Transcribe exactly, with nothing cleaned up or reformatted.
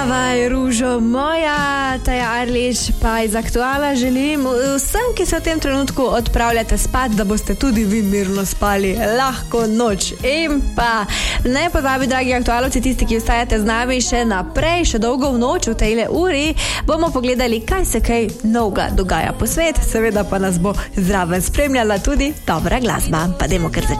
Vaj, Ružo moja, Taja Arlič, pa iz Aktuala želim vsem, ki se v tem trenutku odpravljate spat, da boste tudi vi mirno spali. Lahko noč. In pa ne pozabi, dragi aktualovci, tisti, ki ostajate z nami še naprej, še dolgo v noč, v tejle uri, bomo pogledali, kaj se kaj novega dogaja po svet. Seveda pa nas bo zraven spremljala tudi dobra glasba. Pa dajmo kar začeti.